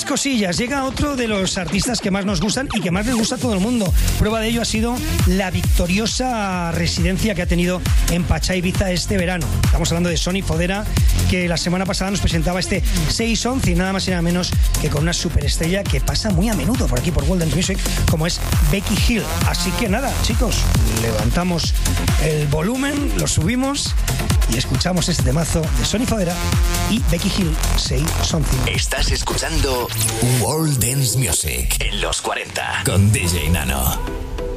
cosillas. Llega otro de los artistas que más nos gustan y que más les gusta a todo el mundo. Prueba de ello ha sido la victoriosa residencia que ha tenido en Pachá, Ibiza este verano. Estamos hablando de Sonny Fodera, que la semana pasada nos presentaba este 611 y nada más y nada menos que con una superestrella que pasa muy a menudo por aquí por World Dance Music, como es Becky Hill. Así que nada, chicos, levantamos el volumen, lo subimos y escuchamos este temazo de Sonny Fodera y Becky Hill, Say Something. Estás escuchando World Dance Music en los 40 con DJ Nano.